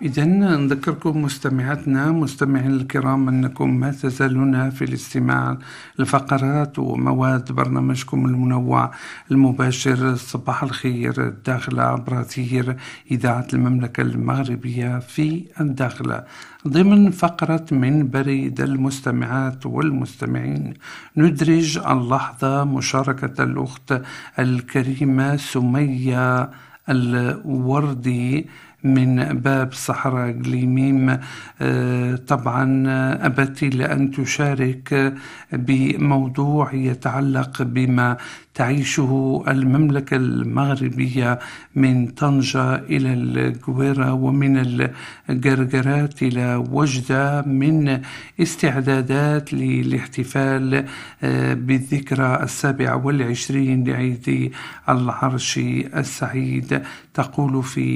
إذا نذكركم مستمعين الكرام أنكم ما تزالون في الاستماع لفقرات ومواد برنامجكم المنوع المباشر صباح الخير الداخلة عبر أثير إذاعة المملكة المغربية في الداخلة، ضمن فقرة من بريد المستمعات والمستمعين. ندرج اللحظة مشاركة الأخت الكريمة سمية الوردي من باب صحراء قليميم. طبعا أبت لأن تشارك بموضوع يتعلق بما تعيشه المملكة المغربية من طنجة إلى القويرة ومن القرقرات إلى وجدة، من استعدادات للاحتفال بالذكرى 27 لعيد العرش السعيد. تقول في